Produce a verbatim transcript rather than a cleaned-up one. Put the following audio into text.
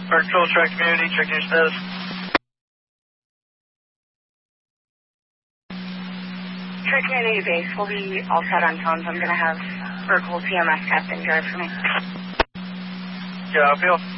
Park Control, Track Community, check your status. Track Community Base will be all set on tones. I'm going to have Urkel T M S captain drive for me. Yeah, I feel.